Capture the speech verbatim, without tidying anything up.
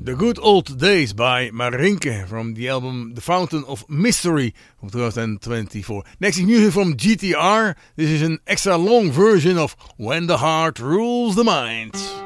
The Good Old Days by Marinke from the album The Fountain of Mystery from twenty twenty-four. Next is music from G T R. This is an extra long version of When the Heart Rules the Mind.